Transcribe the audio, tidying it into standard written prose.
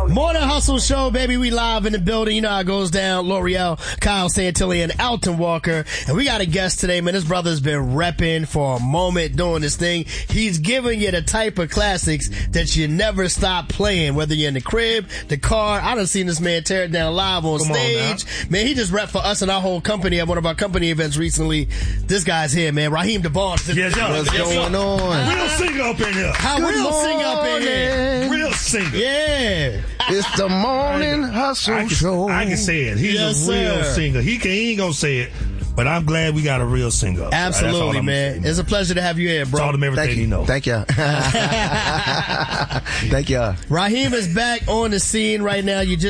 Morning Hustle Show, baby. We live in the building. You know how it goes down. L'Oreal, Kyle Santilli, and Alton Walker. And we got a guest today, man. This brother's been repping for a moment doing this thing. He's giving you the type of classics that you never stop playing, whether you're in the crib, the car. I done seen this man tear it down live on stage. Man, he just repped for us and our whole company at one of our company events recently. This guy's here, man. Raheem DeVaughn. Yes, what's going on? Real singer up in here. Real singer up in here. Real singer. Yeah. It's the morning hustle show. I can say it. He's a real singer. He ain't gonna say it, but I'm glad we got a real singer. Absolutely, man. It's a pleasure to have you here, bro. Taught him everything you know. Thank you. Thank you. Raheem is back on the scene right now. You just